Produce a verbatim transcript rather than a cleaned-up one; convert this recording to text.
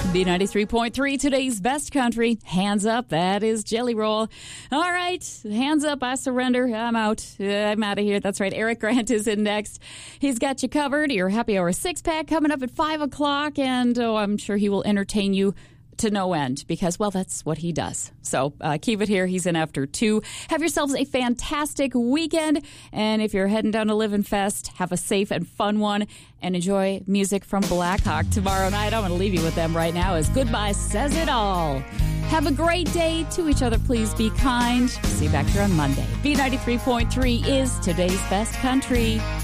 B ninety-three point three, today's best country. Hands up, that is Jelly Roll. All right, hands up, I surrender. I'm out. Uh, I'm out of here. That's right, Eric Grant is in next. He's got you covered. Your happy hour six-pack coming up at five o'clock, and oh, I'm sure he will entertain you to no end because, well, that's what he does. So uh, keep it here. He's in after two. Have yourselves a fantastic weekend. And if you're heading down to Livin' Fest, have a safe and fun one and enjoy music from Blackhawk tomorrow night. I'm going to leave you with them right now as Goodbye Says It All. Have a great day. To each other, please be kind. See you back here on Monday. B ninety-three point three is today's best country.